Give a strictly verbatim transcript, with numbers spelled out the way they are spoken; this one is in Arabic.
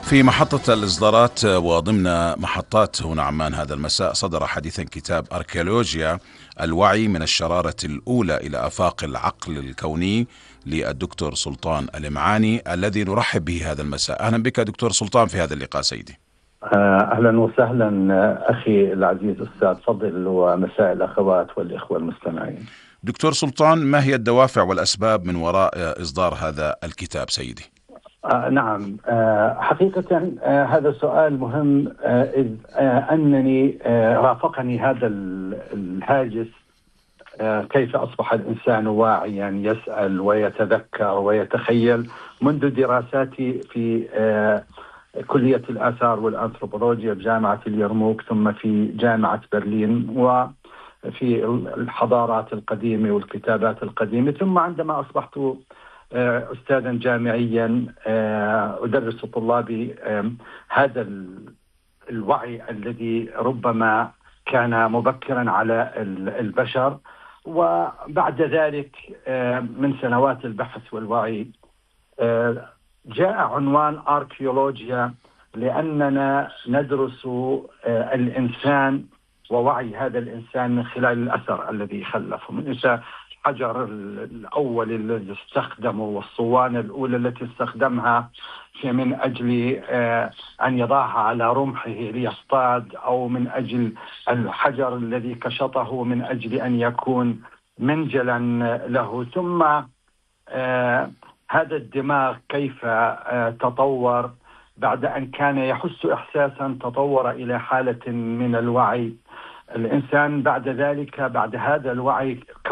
في محطة الإصدارات وضمن محطات هنا عمان هذا المساء صدر حديثا كتاب أركيولوجيا الوعي من الشرارة الأولى إلى آفاق العقل الكوني للدكتور سلطان الإمعاني الذي نرحب به هذا المساء. أهلا بك دكتور سلطان في هذا اللقاء سيدي. أهلا وسهلا أخي العزيز أستاذ فضل، ومساء الأخوات والإخوة المستمعين. دكتور سلطان، ما هي الدوافع والأسباب من وراء إصدار هذا الكتاب سيدي؟ آه نعم، آه حقيقة آه هذا سؤال مهم، آه إذ آه أنني آه رافقني هذا الهاجس، آه كيف أصبح الإنسان واعيا يسأل ويتذكر ويتخيل، منذ دراساتي في آه كلية الآثار والأنثروبولوجيا بجامعة اليرموك، ثم في جامعة برلين، وفي الحضارات القديمة والكتابات القديمة، ثم عندما أصبحت أستاذا جامعيا أدرس طلابي هذا الوعي الذي ربما كان مبكرا على البشر. وبعد ذلك من سنوات البحث والوعي جاء عنوان أركيولوجيا، لأننا ندرس الإنسان ووعي هذا الإنسان من خلال الأثر الذي خلفه، من الحجر الأول الذي استخدمه والصوانة الأولى التي استخدمها من أجل أن يضعها على رمحه ليصطاد، أو من أجل الحجر الذي كشطه من أجل أن يكون منجلا له، ثم هذا الدماغ كيف تطور بعد أن كان يحس إحساسا، تطور إلى حالة من الوعي. الإنسان بعد ذلك، بعد هذا الوعي،